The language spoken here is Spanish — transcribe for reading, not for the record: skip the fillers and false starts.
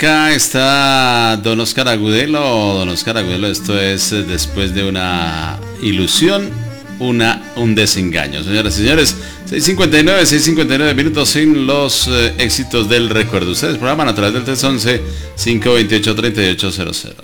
Acá está Don Oscar Agudelo. Don Oscar Agudelo, esto es después de una ilusión, un desengaño. Señoras y señores, 6:59 minutos sin los éxitos del recuerdo. Ustedes programan a través del 311-528-3800.